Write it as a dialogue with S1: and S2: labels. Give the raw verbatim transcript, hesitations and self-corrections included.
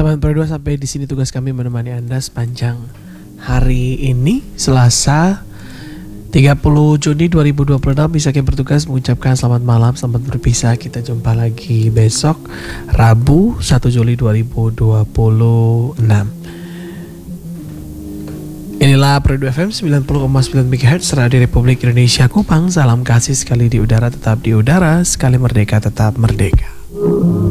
S1: Sahabat Pro dua, sampai di sini tugas kami menemani Anda sepanjang hari ini, Selasa tiga puluh Juni dua ribu dua puluh enam. Bisa kami bertugas mengucapkan selamat malam, selamat berpisah. Kita jumpa lagi besok Rabu satu Juli dua ribu dua puluh enam. Inilah Pro dua F M sembilan puluh koma sembilan MHz Radio Republik Indonesia Kupang. Salam kasih sekali di udara tetap di udara, sekali merdeka tetap merdeka.